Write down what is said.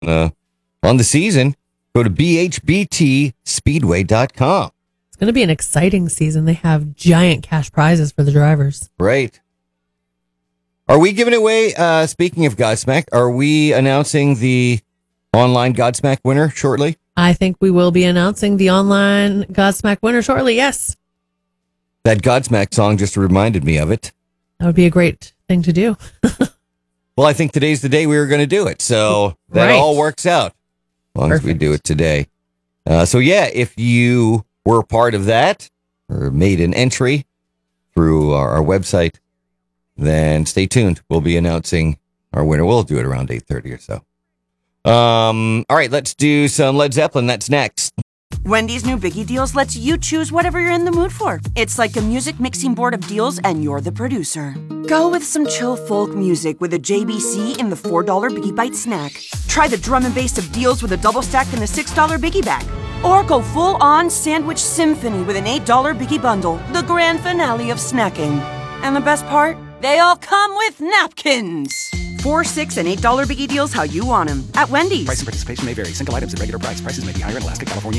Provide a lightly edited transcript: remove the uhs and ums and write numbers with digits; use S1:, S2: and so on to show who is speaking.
S1: on the season, go to bhbtspeedway.com.
S2: It's going to be an exciting season. They have giant cash prizes for the drivers.
S1: Right. Are we giving away, speaking of Godsmack, are we announcing the online Godsmack winner shortly?
S2: I think we will be announcing the online Godsmack winner shortly, yes.
S1: That Godsmack song just reminded me of it.
S2: That would be a great thing to do.
S1: Well, I think today's the day we were going to do it, so that all works out as long as we do it today. So yeah, if you were part of that or made an entry through our website, then stay tuned. We'll be announcing our winner. We'll do it around 8:30 or so. All right, let's do some Led Zeppelin. That's next.
S3: Wendy's new Biggie Deals lets you choose whatever you're in the mood for. It's like a music mixing board of deals, and you're the producer. Go with some chill folk music with a JBC in the $4 Biggie Bite snack. Try the drum and bass of deals with a double stack in the $6 Biggie Bag. Or go full-on sandwich symphony with an $8 Biggie Bundle, the grand finale of snacking. And the best part? They all come with napkins. $4, $6, and $8 Biggie Deals how you want them at Wendy's.
S4: Price and participation may vary. Single items at regular price. Prices may be higher in Alaska, California,